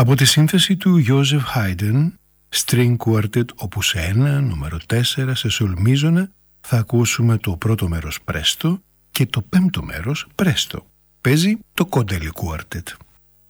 Από τη σύνθεση του Joseph Haydn, String Quartet opus 1, νούμερο 4, σε σολ μίζωνα, θα ακούσουμε το πρώτο μέρος πρέστο και το πέμπτο μέρος πρέστο. Παίζει το Κόντελι Quartet.